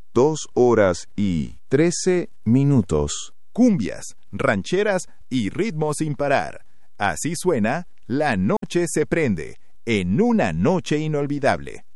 2:13. Cumbias, rancheras y ritmos sin parar. Así suena La Noche se prende, en una noche inolvidable.